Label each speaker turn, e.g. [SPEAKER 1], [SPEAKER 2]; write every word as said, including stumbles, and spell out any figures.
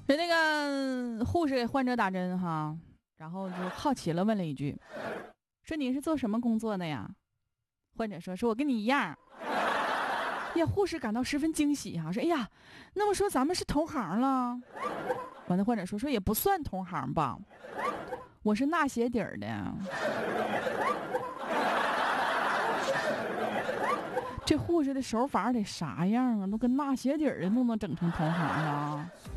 [SPEAKER 1] 说那个护士给患者打针哈，然后就好奇了问了一句，说你是做什么工作的呀？患者说说我跟你一样。呀，护士感到十分惊喜哈，说哎呀，那么说咱们是同行了。完了，患者说说也不算同行吧，我是纳鞋底儿的。这护士的手法得啥样啊？都跟纳鞋底儿的都能整成同行啊！